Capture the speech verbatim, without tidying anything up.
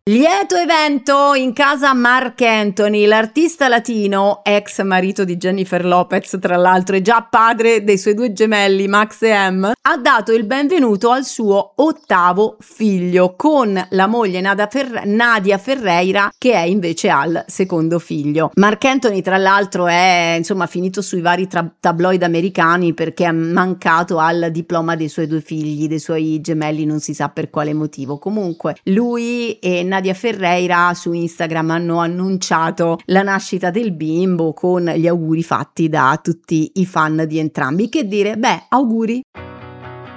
Lieto evento in casa Marc Anthony, l'artista latino, ex marito di Jennifer Lopez tra l'altro e già padre dei suoi due gemelli Max e Em, ha dato il benvenuto al suo ottavo figlio con la moglie Nadia, Fer- Nadia Ferreira, che è invece al secondo figlio. Marc Anthony tra l'altro è insomma finito sui vari tra- tabloid americani perché è mancato al diploma dei suoi due figli, dei suoi gemelli, non si sa per quale motivo. Comunque lui e Nadia Ferreira su Instagram hanno annunciato la nascita del bimbo con gli auguri fatti da tutti i fan di entrambi. Che dire? Beh, auguri!